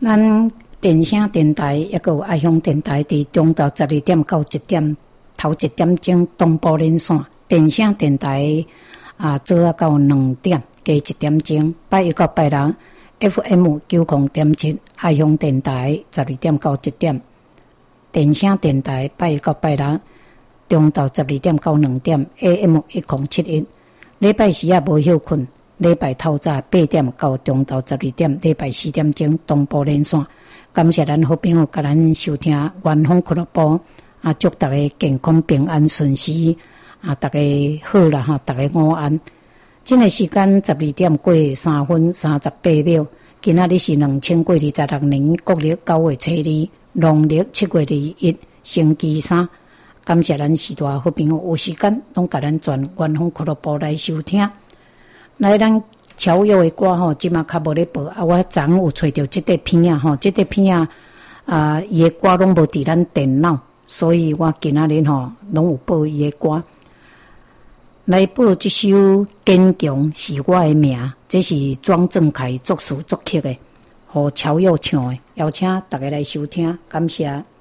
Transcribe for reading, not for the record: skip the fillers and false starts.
咱电声电台抑个有爱乡电台，伫中昼12点到1点，头1点钟东部连线电声电台做到2点，加1点钟。拜一到拜六 FM 90.7爱乡电台12点到1点，电声电台拜一到拜六中昼12点到2点 AM 1071。礼拜四也无休困，礼拜透早8点到中昼12点，礼拜4点钟东部连线。感谢咱好朋友甲咱收听元丰俱乐部，祝大家健康平安顺遂，大家好啦哈，大家午安。这个时间12点过3分38秒，今仔日是2026年国历9月7日，农历7月21，星期三。感谢咱许多好朋友有时间拢甲咱转元丰俱乐部来收听。来，咱超越的歌吼，即马较无咧播我昨昏有找到即块片吼，即块片伊的歌拢无伫咱电脑，所以我今仔日吼拢有播伊的歌。来播即首《坚强》是我的名，这是庄正凯作词作曲的，互超越唱的，邀请大家来收听，感谢。